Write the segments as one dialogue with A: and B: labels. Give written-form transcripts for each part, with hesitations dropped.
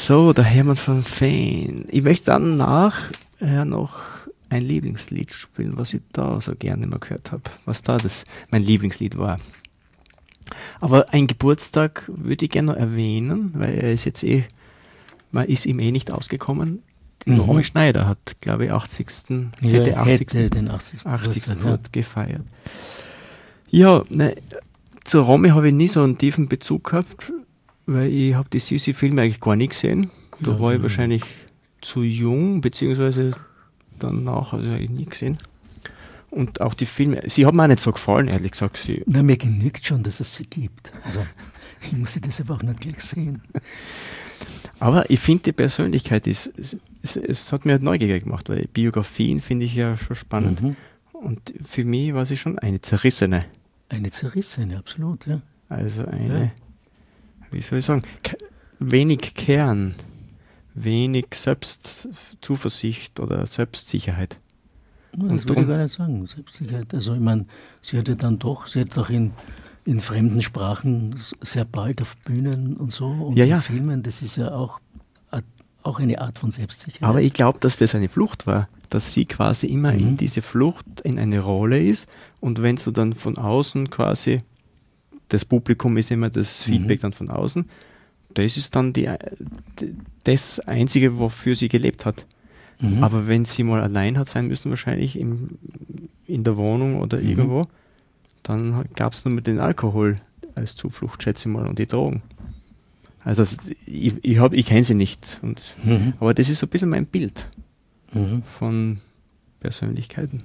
A: So, der Hermann van Veen. Ich möchte dann nachher noch ein Lieblingslied spielen, was ich da so gerne immer gehört habe. Was da mein Lieblingslied war. Aber einen Geburtstag würde ich gerne noch erwähnen, weil er ist jetzt man ist ihm nicht ausgekommen. Romy Schneider hat, glaube ich, hätte 80.
B: den 80.
A: Geburtstag gefeiert. Ja, zu Romy habe ich nie so einen tiefen Bezug gehabt, weil ich habe die Sissi-Filme eigentlich gar nicht gesehen. Da war ich wahrscheinlich zu jung, beziehungsweise danach habe ich nie gesehen. Und auch die Filme, sie haben mir auch nicht so gefallen, ehrlich gesagt.
B: Mir genügt schon, dass es sie gibt. Also, ich muss sie deshalb auch nicht gleich sehen.
A: Aber ich finde, die Persönlichkeit es hat mir halt neugierig gemacht, weil Biografien finde ich ja schon spannend. Und für mich war sie schon eine zerrissene.
B: Eine zerrissene, absolut, ja.
A: Also wie soll ich sagen, wenig Kern, wenig Selbstzuversicht oder Selbstsicherheit.
B: Das würde ich gar nicht sagen, Selbstsicherheit. Also ich meine, sie hat doch in fremden Sprachen sehr bald auf Bühnen und so und in Filmen, das ist ja auch eine Art von Selbstsicherheit.
A: Aber ich glaube, dass das eine Flucht war, dass sie quasi immer in diese Flucht, in eine Rolle ist und wenn du dann von außen quasi, das Publikum ist immer das Feedback dann von außen, das ist dann das Einzige, wofür sie gelebt hat. Aber wenn sie mal allein hat sein müssen, wahrscheinlich in der Wohnung oder irgendwo, dann gab es nur mit den Alkohol als Zuflucht, schätze ich mal, und die Drogen. Also ich kenne sie nicht. Aber das ist so ein bisschen mein Bild von Persönlichkeiten.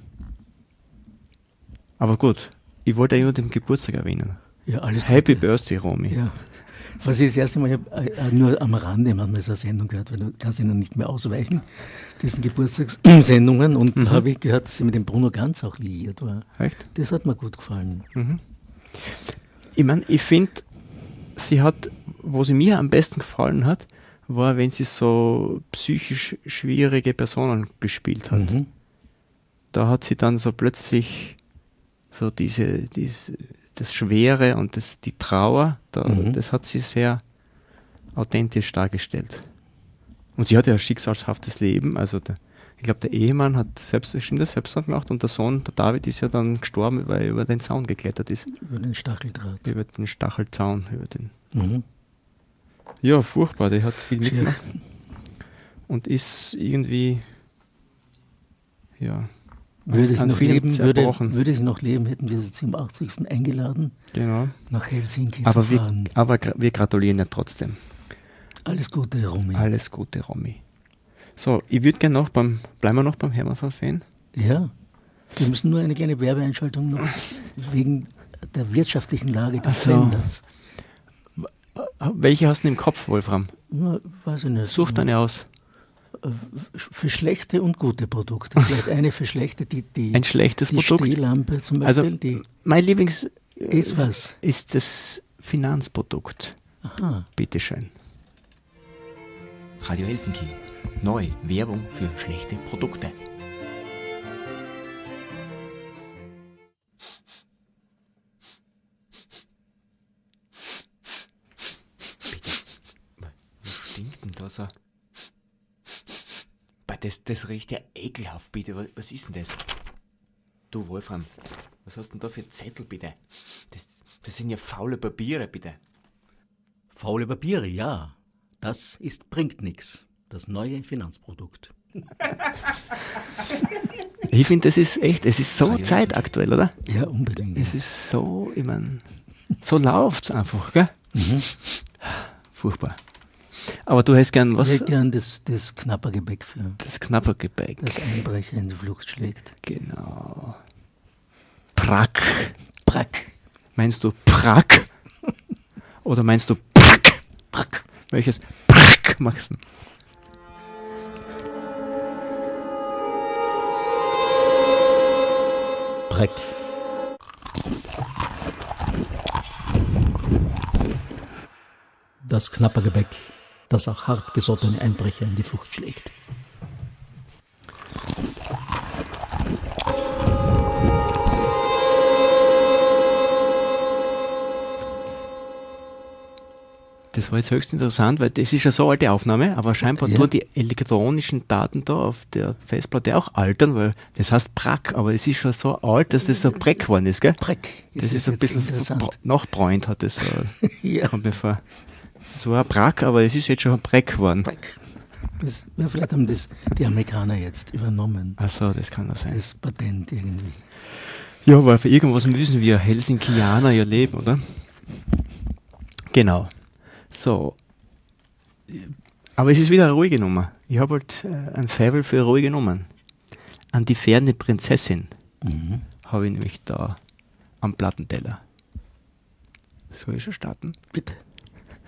A: Aber gut, ich wollte ja nur den Geburtstag erwähnen.
B: Ja, alles
A: Happy Birthday, Romy.
B: Ja. Was ich das erste Mal, ich habe nur am Rande manchmal so eine Sendung gehört, weil du kannst ihnen nicht mehr ausweichen, diesen Geburtstagssendungen, und da habe ich gehört, dass sie mit dem Bruno Ganz auch liiert war.
A: Echt?
B: Das hat mir gut gefallen.
A: Ich meine, ich finde, sie hat, wo sie mir am besten gefallen hat, war, wenn sie so psychisch schwierige Personen gespielt hat. Da hat sie dann so plötzlich so das Schwere und die Trauer, das hat sie sehr authentisch dargestellt. Und sie hatte ja ein schicksalshaftes Leben, also ich glaube, der Ehemann hat das Selbstmord gemacht und der Sohn, der David, ist ja dann gestorben, weil er über den Zaun geklettert ist.
B: Über den Stacheldraht.
A: Über den Stachelzaun. Ja, furchtbar, der hat viel mitgemacht. Und ist irgendwie,
B: würde sie noch leben, hätten wir sie zum 80. eingeladen, nach Helsinki zu fahren.
A: Aber wir gratulieren ja trotzdem.
B: Alles Gute, Romy.
A: Alles Gute, Romy. So, ich würde gerne bleiben wir noch beim Hermann van Veen?
B: Ja, wir müssen nur eine kleine Werbeeinschaltung noch, wegen der wirtschaftlichen Lage des Senders.
A: Welche hast du im Kopf, Wolfram?
B: Weiß ich nicht.
A: Such deine aus.
B: Für schlechte und gute Produkte. Vielleicht eine für schlechte,
A: ein schlechtes
B: die
A: Produkt?
B: Stehlampe zum Beispiel.
A: Also, mein Lieblings
B: ist was?
A: Ist das Finanzprodukt.
B: Aha.
A: Bitteschön.
C: Radio Helsinki. Neu. Werbung für schlechte Produkte.
A: Was stinkt denn da so? Das riecht ja ekelhaft, bitte. Was ist denn das? Du, Wolfram, was hast denn da für Zettel, bitte? Das sind ja faule Papiere, bitte.
B: Faule Papiere, ja. Das bringt nichts. Das neue Finanzprodukt.
A: Ich finde, es ist so zeitaktuell, oder?
B: Ja, unbedingt.
A: Es ist so, ich meine, so läuft's einfach, gell? Furchtbar. Aber du hast gern was?
B: Ich hätte gern das Knappergebäck für.
A: Das Knappergebäck.
B: Das Einbrecher in die Flucht schlägt.
A: Genau. Prack.
B: Prack.
A: Meinst du Prack? Oder meinst du Prack?
B: Prack.
A: Welches Prack machst du?
B: Prack. Das Knappergebäck, das auch hartgesottene Einbrecher in die Flucht schlägt.
A: das war jetzt höchst interessant, weil das ist ja so eine alte Aufnahme, aber scheinbar tun die elektronischen Daten da auf der Festplatte auch altern, weil das heißt Brack, aber es ist schon so alt, dass das so Breck geworden ist, gell?
B: Breck.
A: Das ist ein bisschen nachbräunt, hat das kommt mir vor. Es war ein Brack, aber es ist jetzt schon ein Breck geworden.
B: Breck. Vielleicht haben das die Amerikaner jetzt übernommen.
A: Ach so, das kann das sein.
B: Das Patent irgendwie.
A: Ja, weil für irgendwas müssen wir Helsinkianer ja leben, oder? Genau. So. Aber es ist wieder eine ruhige Nummer. Ich habe halt ein Faible für ruhige Nummern. An die ferne Prinzessin habe ich nämlich da am Plattenteller. Soll ich schon starten?
B: Bitte.